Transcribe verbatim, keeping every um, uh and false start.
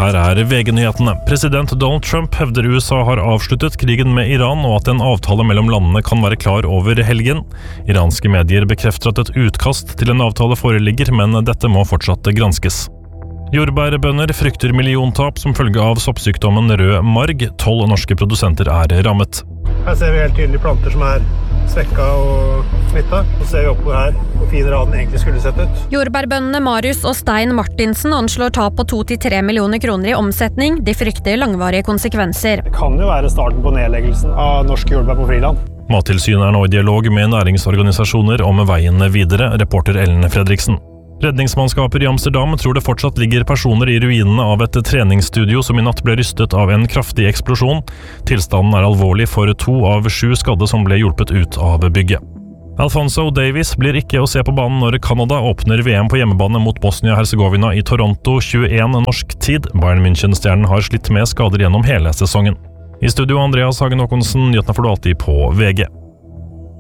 Her er V G-nyhetene. President Donald Trump hevder U S A har avsluttet krigen med Iran, og at en avtale mellom landene kan være klar over helgen. Iranske medier bekrefter at et utkast til en avtale foreligger, men dette må fortsatt granskes. Jordbærbønder frykter milliontap som følge av soppsykdommen rød marg. Tolv norske produsenter er rammet. Her ser vi helt tydelig planter som er svekka og smitta. Så ser vi oppe her hvor fin raden egentlig skulle sett ut. Jordbærbøndene Marius og Stein Martinsen anslår tap på to til tre millioner kroner i omsetning. De frykter langvarige konsekvenser. Det kan jo være starten på nedleggelsen av norske jordbær på Friland. Mattilsynet er nå i dialog med næringsorganisasjoner om veien videre, reporter Ellen Fredriksen. Redningsmannskaper i Amsterdam tror det fortsatt ligger personer i ruinene av et treningsstudio som i natt ble rystet av en kraftig eksplosjon. Tilstanden er alvorlig for to av sju skadde som ble hjulpet ut av bygget. Alphonso Davies blir ikke å se på banen når Canada åpner V M på hjemmebane mot Bosnia-Herzegovina i Toronto tjueen norsk tid. Bayern München-stjernen har slitt med skader gjennom hele sesongen. I studio Andreas Hagen Håkonsen, nyhetene får du alltid på V G.